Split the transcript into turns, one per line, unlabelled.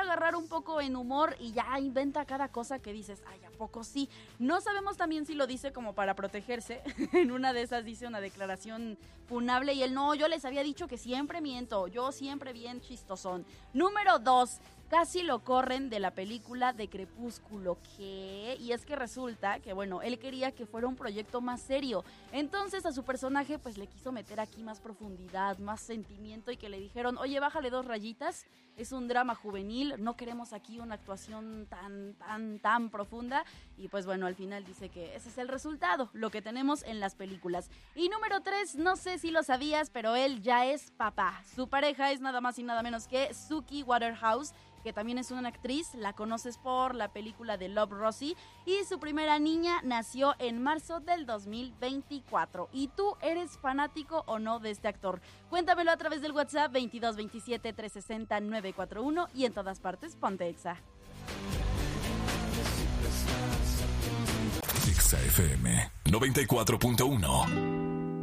agarrar un poco en humor y ya inventa cada cosa que dices, ay, ¿a poco sí? No sabemos también si lo dice como para protegerse. En una de esas dice una declaración funable y él, no, yo les había dicho que siempre miento, yo siempre bien chistosón. Número 2. Casi lo corren de la película de Crepúsculo. ¿Qué? Y es que resulta que, bueno, él quería que fuera un proyecto más serio. Entonces a su personaje pues le quiso meter aquí más profundidad, más sentimiento y que le dijeron, oye, bájale 2 rayitas, es un drama juvenil, no queremos aquí una actuación tan profunda. Y pues bueno, al final dice que ese es el resultado, lo que tenemos en las películas. Y número 3, no sé si lo sabías, pero él ya es papá. Su pareja es nada más y nada menos que Suki Waterhouse, que también es una actriz, la conoces por la película de Love, Rosie, y su primera niña nació en marzo del 2024. ¿Y tú eres fanático o no de este actor? Cuéntamelo a través del WhatsApp 2227 360 941 y en todas partes ponte Exa.
Exa FM 94.1.